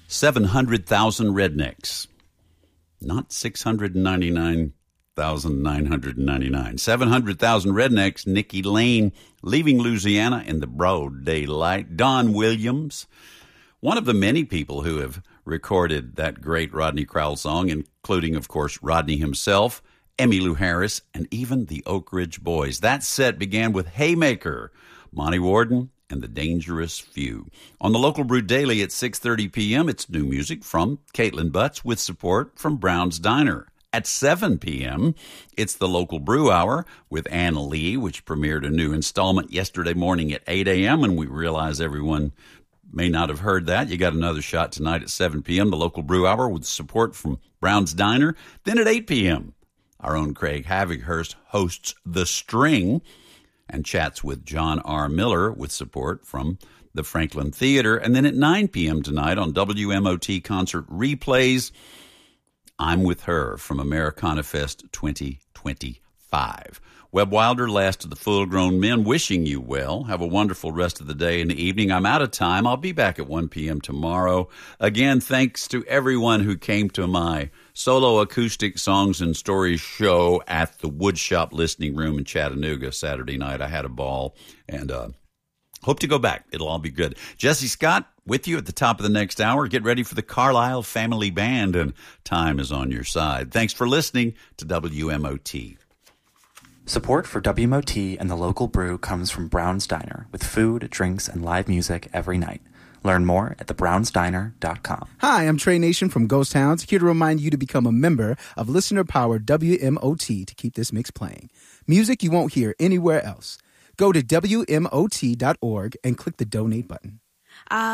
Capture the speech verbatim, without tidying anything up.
seven hundred thousand rednecks. Not six hundred ninety-nine thousand nine hundred ninety-nine. seven hundred thousand rednecks. Nikki Lane, Leaving Louisiana in the Broad Daylight. Don Williams, one of the many people who have recorded that great Rodney Crowell song, including, of course, Rodney himself, Emmylou Harris, and even the Oak Ridge Boys. That set began with Haymaker, Monty Warden, and the Dangerous Few. On the Local Brew Daily at six thirty p.m., it's new music from Caitlin Butts with support from Brown's Diner. At seven p.m., it's the Local Brew Hour with Anna Lee, which premiered a new installment yesterday morning at eight a.m., and we realize everyone may not have heard that. You got another shot tonight at seven p.m., the Local Brew Hour with support from Brown's Diner. Then at eight p.m., our own Craig Havighurst hosts The String and chats with John R. Miller with support from the Franklin Theater. And then at nine p.m. tonight on W M O T Concert Replays, I'm With Her from Americana Fest twenty twenty-five. Webb Wilder, last of the full-grown men, wishing you well. Have a wonderful rest of the day and the evening. I'm out of time. I'll be back at one p.m. tomorrow. Again, thanks to everyone who came to my solo acoustic songs and stories show at the Woodshop Listening Room in Chattanooga Saturday night. I had a ball, and uh, hope to go back. It'll all be good. Jesse Scott with you at the top of the next hour. Get ready for the Carlisle Family Band, and time is on your side. Thanks for listening to W M O T. Support for W M O T and the Local Brew comes from Brown's Diner, with food, drinks, and live music every night. Learn more at the browns diner dot com. Hi, I'm Trey Nation from Ghost Towns, here to remind you to become a member of listener-powered W M O T to keep this mix playing. Music you won't hear anywhere else. Go to W M O T dot org and click the donate button. I